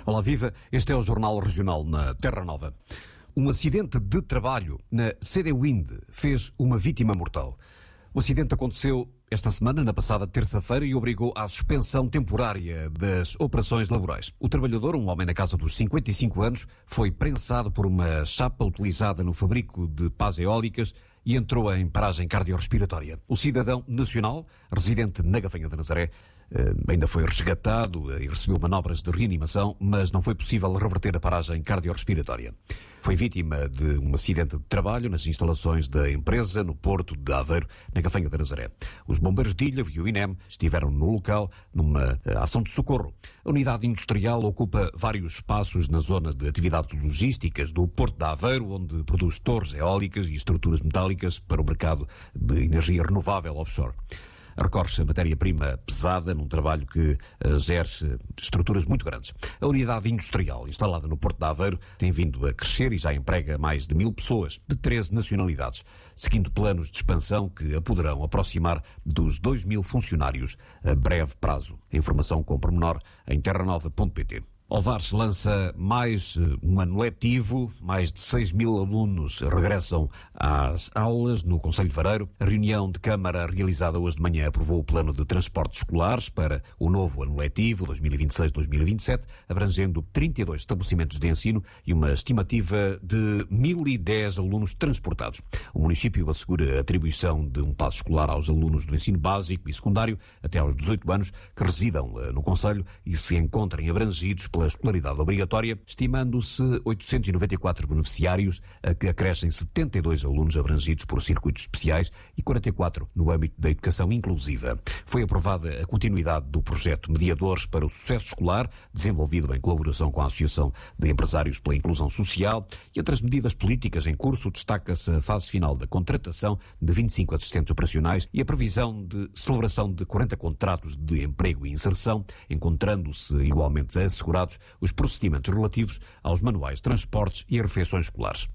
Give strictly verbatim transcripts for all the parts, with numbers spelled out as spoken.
Olá, viva. Este é o Jornal Regional na Terra Nova. Um acidente de trabalho na C D Wind fez uma vítima mortal. O acidente aconteceu esta semana, na passada terça-feira, e obrigou à suspensão temporária das operações laborais. O trabalhador, um homem na casa dos cinquenta e cinco anos, foi prensado por uma chapa utilizada no fabrico de pás eólicas e entrou em paragem cardiorrespiratória. O cidadão nacional, residente na Gafanha de Nazaré, ainda foi resgatado e recebeu manobras de reanimação, mas não foi possível reverter a paragem cardiorrespiratória. Foi vítima de um acidente de trabalho nas instalações da empresa no Porto de Aveiro, na Gafanha de Nazaré. Os bombeiros de Ilhavo e o INEM estiveram no local numa ação de socorro. A unidade industrial ocupa vários espaços na zona de atividades logísticas do Porto de Aveiro, onde produz torres eólicas e estruturas metálicas para o mercado de energia renovável offshore. Recorre-se a matéria-prima pesada num trabalho que exerce estruturas muito grandes. A unidade industrial instalada no Porto de Aveiro tem vindo a crescer e já emprega mais de mil pessoas, de treze nacionalidades, seguindo planos de expansão que a poderão aproximar dos dois mil funcionários a breve prazo. A informação com pormenor em terra nova ponto pt. Ovares lança mais um ano letivo, mais de seis mil alunos regressam às aulas no Concelho de Vareiro. A reunião de Câmara realizada hoje de manhã aprovou o plano de transportes escolares para o novo ano letivo, dois mil e vinte e seis dois mil e vinte e sete, abrangendo trinta e dois estabelecimentos de ensino e uma estimativa de mil e dez alunos transportados. O município assegura a atribuição de um passe escolar aos alunos do ensino básico e secundário até aos dezoito anos que residam no Concelho e se encontrem abrangidos pela escolaridade obrigatória, estimando-se oitocentos e noventa e quatro beneficiários, a que acrescem setenta e dois alunos abrangidos por circuitos especiais e quarenta e quatro no âmbito da educação inclusiva. Foi aprovada a continuidade do projeto Mediadores para o Sucesso Escolar, desenvolvido em colaboração com a Associação de Empresários pela Inclusão Social, e entre as medidas políticas em curso destaca-se a fase final da contratação de vinte e cinco assistentes operacionais e a previsão de celebração de quarenta contratos de emprego e inserção, encontrando-se igualmente assegurados os procedimentos relativos aos manuais de transportes e refeições escolares.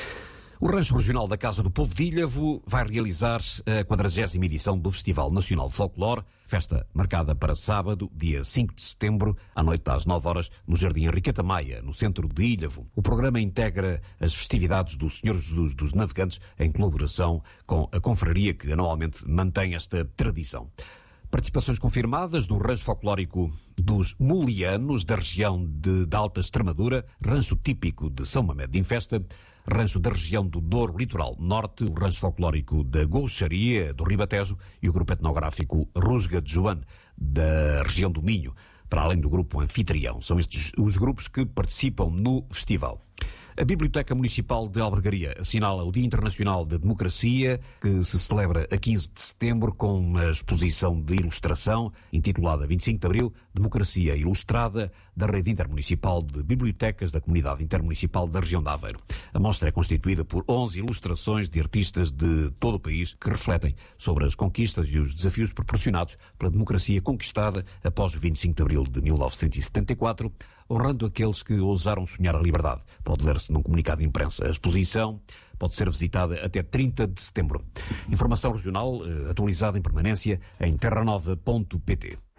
O Rancho Regional da Casa do Povo de Ilhavo vai realizar a quadragésima edição do Festival Nacional de Folclore, festa marcada para sábado, dia cinco de setembro, à noite às nove horas, no Jardim Henriqueta Maia, no centro de Ilhavo. O programa integra as festividades do Senhor Jesus dos Navegantes em colaboração com a confraria que anualmente mantém esta tradição. Participações confirmadas do rancho folclórico dos Mulianos, da região de, de Alta Extremadura, rancho típico de São Mamede de Infesta, rancho da região do Douro Litoral Norte, o rancho folclórico da Goucharia, do Ribatejo e o grupo etnográfico Rusga de Joane, da região do Minho, para além do grupo anfitrião. São estes os grupos que participam no festival. A Biblioteca Municipal de Albergaria assinala o Dia Internacional da Democracia, que se celebra a quinze de setembro com uma exposição de ilustração intitulada vinte e cinco de Abril, Democracia Ilustrada, da Rede Intermunicipal de Bibliotecas da Comunidade Intermunicipal da região de Aveiro. A mostra é constituída por onze ilustrações de artistas de todo o país que refletem sobre as conquistas e os desafios proporcionados pela democracia conquistada após o vinte e cinco de Abril de mil novecentos e setenta e quatro, honrando aqueles que ousaram sonhar a liberdade. Pode ler-se num comunicado de imprensa. A exposição pode ser visitada até trinta de setembro. Informação regional atualizada em permanência em terra nova ponto pt.